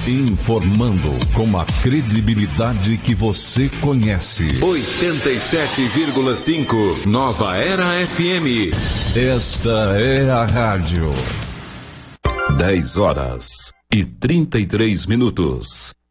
Informando com a credibilidade que você conhece. 87,5 Nova Era FM. Esta é a rádio. 10 horas e 33 minutos.